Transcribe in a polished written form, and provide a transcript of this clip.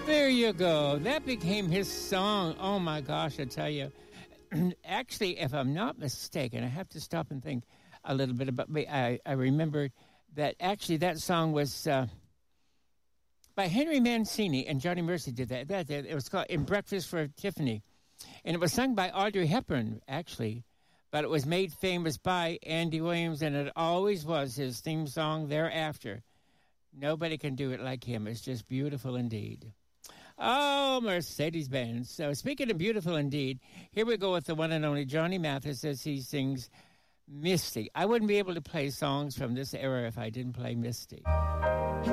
There you go. That became his song. Oh my gosh, I tell you. Actually, if I'm not mistaken, I have to stop and think a little bit about me. I remembered that actually that song was by Henry Mancini, and Johnny Mercer did that. It was called In Breakfast for Tiffany. And it was sung by Audrey Hepburn, actually. But it was made famous by Andy Williams, and it always was his theme song thereafter. Nobody can do it like him. It's just beautiful indeed. Oh, Mercedes-Benz. So speaking of beautiful indeed, here we go with the one and only Johnny Mathis as he sings Misty. I wouldn't be able to play songs from this era if I didn't play Misty.